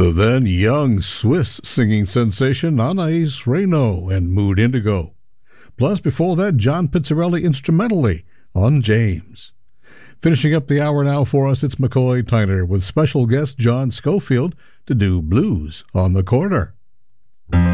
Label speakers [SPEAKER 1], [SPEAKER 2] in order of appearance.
[SPEAKER 1] The then young Swiss singing sensation Anais Reynaud and Mood Indigo. Plus, before that, John Pizzarelli instrumentally on James. Finishing up the hour now for us, it's McCoy Tyner with special guest John Schofield to do Blues on the Corner.